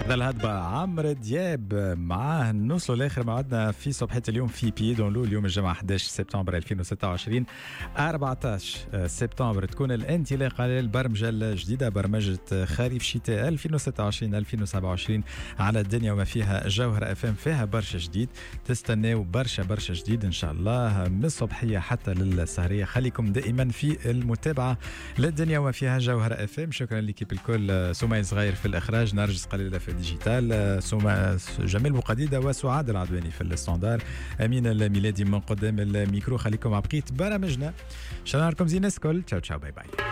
هذا الهضبة عمرو دياب معاه نوصلوا لاخر موعدنا في صبحة اليوم في بي دون لو. اليوم الجمعة 11 سبتمبر 2026 14 سبتمبر تكون الانطلاقة للبرمجة الجديدة، برمجة خريف شتاء 2026 2027 على الدنيا وما فيها. جوهرة اف ام فيها برشا جديد، تستناو برشا جديد ان شاء الله من الصبحية حتى للسهرية. خليكم دائما في المتابعة للدنيا وما فيها. جوهرة اف ام، شكرا لكيب الكل. سمية صغير في الاخراج، نرجس قليلة في الديجيتال، جميل بوقديدة وسعاد العدواني في الستاندار، امين الميلادي من قدام الميكرو. خليكم على بقية برامجنا. شكرا لكم زين الكل. تشاو باي باي.